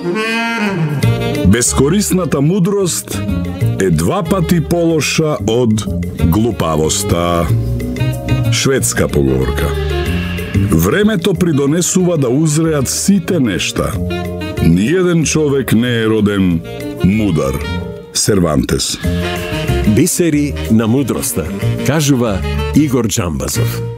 Бескорисната мудрост е 2 пати полоша од глупавоста. Шведска поговорка. Времето придонесува да узреат сите нешта. Ниеден човек не е роден мудар. Сервантес. Бисери на мудроста, кажува Игор Джамбазов.